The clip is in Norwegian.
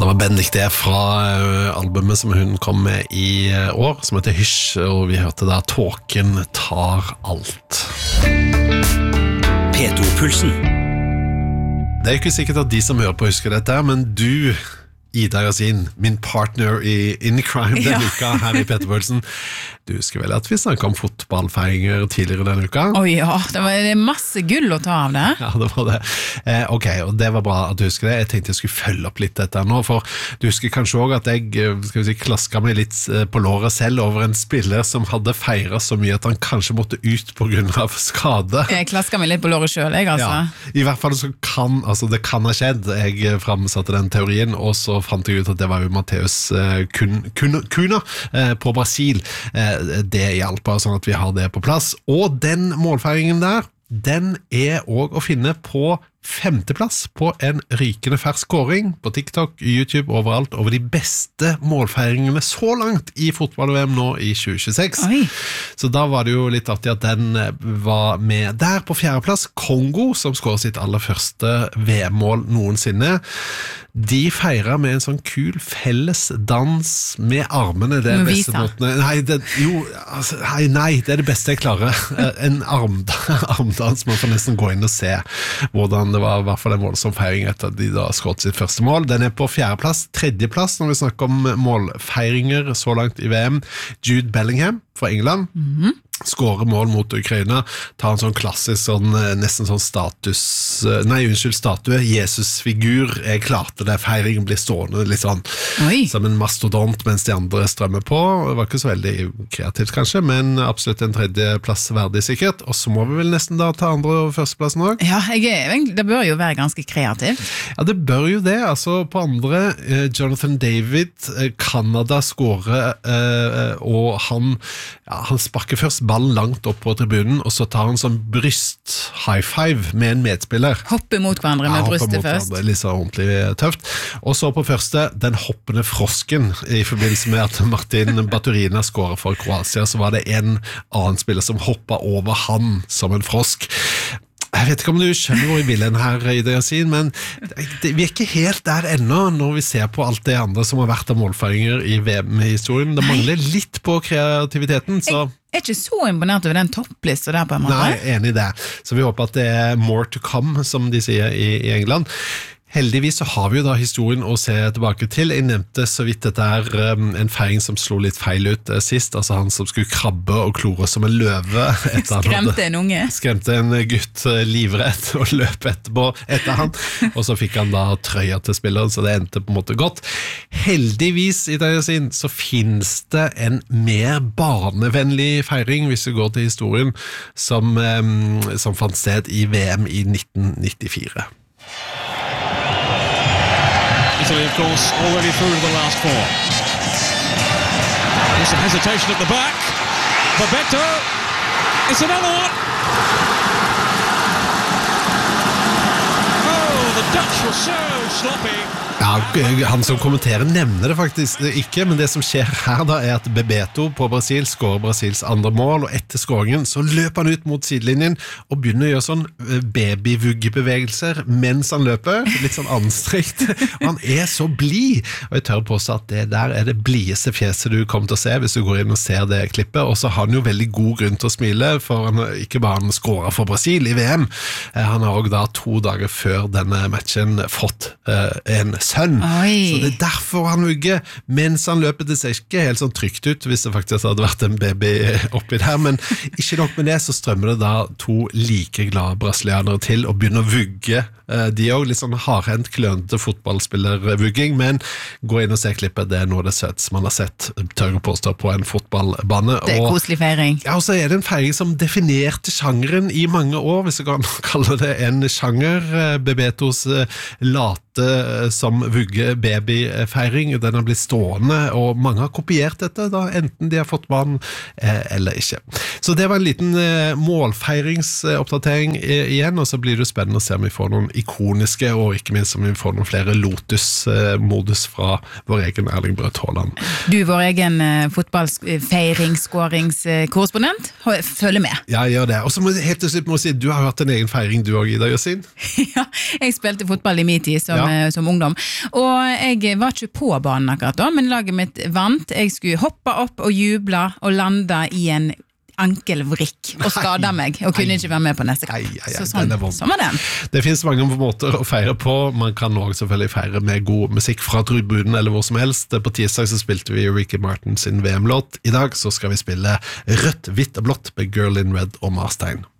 Det var Bendik det fra albumet som hun kom med i år, som heter Hysj, og vi hørte der Tåken tar alt. P2-pulsen. Det ikke sikkert at de som hører på husker dette, men du, Ida Yasin, min partner in crime denne uka her i P2-pulsen, du husker vel at vi snakket om fotballfeiringer tidligere denne uka? Ja, det var masse gull å ta av det. Ja, det var det. Ok, og det var bra at du husker det. Jeg tenkte jeg skulle følge opp litt dette nå, for du husker kanskje også at jeg klasket meg litt på låret selv over en spiller som hadde feiret så mye at han kanskje måtte ut på grunn av skade. Jeg klasket meg litt på låret selv, altså. Ja, i hvert fall så det kan ha skjedd. Jeg fremsatte den teorien, og så fant jeg ut at det var jo Matheus Cunha på Brasil. Det hjalp bare sånn at vi har det på plass. Og den målfeiringen der, den også å finne på 5. plass på en rykende fersk scoring på TikTok, YouTube, overalt, over de beste målfeiringene så langt i fotball-VM nå i 2026. Oi. Så da var det jo litt artig at den var med der på 4. plass. Kongo, som skåret sitt aller første VM-mål noensinne. De feiret med en sånn kul felles dans med armene. Det beste måten. Nei, det det beste jeg klarer. En armdans, man får nesten gå inn og se hvordan det var, i hvert fall en voldsom feiring etter at de da skåret sitt første mål. Den på 4. plass, 3. plass når vi snakker om målfeiringer så langt i VM. Jude Bellingham fra England. Skårer mål mot Ukraina, tar en sånn klassisk nesten sånn statue, Jesus-figur. Jeg klarte det, feiringen blir stående litt sånn som en mastodont mens de andre strømmer på. Det var ikke så veldig kreativt kanskje, men absolutt en 3. plass verdig sikkert. Og så må vi vel nesten da ta 2. og 1. plassen også. Ja, det bør jo være ganske kreativt. Ja, det bør jo det. Altså på 2. Jonathan David, Canada skårer, og han sparker først ballen langt opp på tribunen, og så tar han sånn bryst high five med en medspiller. Hopper mot hverandre med brystet først. Det litt så ordentlig tøft. Og så på første, den hoppende frosken, i forbindelse med at Martin Baturina skårer for Kroatia, så var det en annen spiller som hoppet over han som en frosk. Jeg vet ikke om du skjønner hvor i bilden her, Ida Yasin, men vi ikke helt der ennå når vi ser på alt det andre som har vært av målfeiringer i VM-historien. Det mangler litt på kreativiteten, så... Jeg ikke så imponert over den topplista der på en måte. Nei, enig i det. Så vi håper at det more to come, som de sier i England. Heldigvis så har vi jo da historien å se tilbake til. Jeg nevnte så vidt dette en feiring som slo litt feil ut sist, altså han som skulle krabbe og klore som en løve. Skremte en unge. Skremte en gutt livrett og løp etter han, og så fikk han da trøya til spilleren, så det endte på en måte godt. Heldigvis, i det sin, så finnes det en mer barnevennlig feiring, hvis vi går til historien, som fant sted i VM i 1994. Italy, of course, already through to the last 4. There's some hesitation at the back. Bebeto. It's another one. Oh, the Dutch were so sloppy. Ja, han som kommenterer nevner det faktisk ikke, men det som skjer her da at Bebeto på Brasil skårer Brasils 2. mål, og etter skåringen så løper han ut mot sidelinjen og begynner å gjøre sånn babyvuggebevegelser mens han løper, litt sånn anstrengt, og han så blid, og jeg tør påstå at det der det blideste fjeset du kommer til å se hvis du går inn og ser det klippet, og så har han jo veldig god grunn til å smile, for han ikke bare han skåret for Brasil i VM, han har også da 2 dager før denne matchen fått en sønn. Så det derfor han vugger mens han løper. Det ser ikke helt sånn trygt ut hvis det faktisk hadde vært en baby oppi der, men ikke nok med det, så strømmer det da 2 like glade brasilianere til og begynner å vugge. De også litt sånn hardhendt, klønete fotballspillervugging, men gå inn og se klippet, det noe av det søtt som man har sett, tør å påstå, på en fotballbane. Det koselig feiring. Ja, og så det en feiring som definerte sjangeren i mange år, hvis jeg kan kalle det en sjanger. Bebetos late som vugge babyfeiring, den har blitt stående, og mange har kopiert dette da, enten de har fått barn eller ikke. Så det var en liten målfeiringsoppdatering igjen, og så blir det spennende å se om vi får noen ikoniske, og ikke minst som vi får noen flere Lotus-modus fra vår egen Erling Braut Haaland. Du, vår egen fotballfeiringsskåringskorrespondent, følger med. Ja, jeg gjør det. Og så må jeg helt til slutt si, du har hatt en egen feiring du også, Ida Yasin. Ja, jeg spilte fotball i min tid som ungdom, og jeg var ikke på banen akkurat da, men laget mitt vant. Jeg skulle hoppe opp og juble og lande i en ankelvrikk og skade meg, og kunne ikke være med på neste kamp. Så sånn var den. Det finnes mange måter å feire på. Man kan også selvfølgelig feire med god musikk fra tribunen eller hvor som helst. På tirsdag så spilte vi Ricky Martin sin VM-låt. I dag så skal vi spille Rødt, hvitt og blått med Girl in Red og Marstein.